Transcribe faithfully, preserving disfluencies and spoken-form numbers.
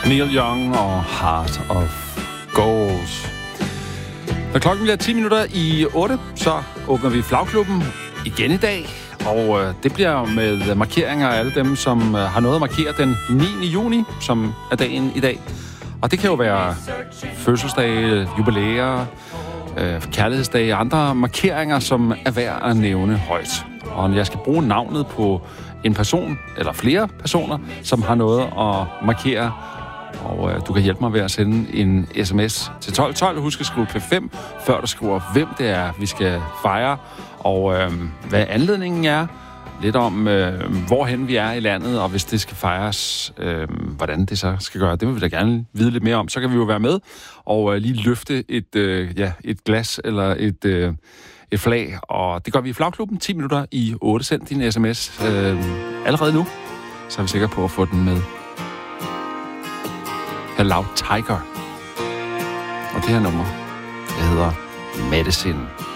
Neil Young og Heart of Gold. Når klokken bliver ti minutter i otte, så åbner vi Flagklubben igen i dag. Og øh, det bliver med markeringer af alle dem, som øh, har noget at markere den niende juni, som er dagen i dag. Og det kan jo være fødselsdage, jubilæer, øh, kærlighedsdage og andre markeringer, som er værd at nævne højt. Og jeg skal bruge navnet på en person, eller flere personer, som har noget at markere. Og øh, du kan hjælpe mig ved at sende en sms til tolv tolv. Husk at skrive P fem, før du skriver, hvem det er, vi skal fejre. Og øh, hvad anledningen er. Lidt om, øh, hvorhen vi er i landet, og hvis det skal fejres, øh, hvordan det så skal gøre. Det vil vi da gerne vide lidt mere om. Så kan vi jo være med og øh, lige løfte et, øh, ja, et glas eller et, øh, et flag. Og det gør vi i Flagklubben. ti minutter i otte. Send din sms øh, allerede nu. Så er vi sikre på at få den med. Hello Tiger. Og det her nummer, det hedder Medicine.